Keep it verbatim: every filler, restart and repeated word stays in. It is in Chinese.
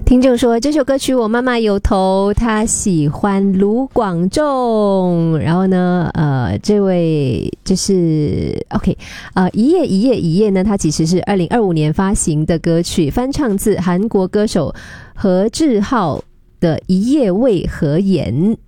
听众说这首歌曲我妈妈有投，她喜欢卢广仲。然后呢呃这位就是 OK 呃一夜一夜一夜呢，它其实是二零二五年发行的歌曲，翻唱自韩国歌手何志浩的一夜未合言。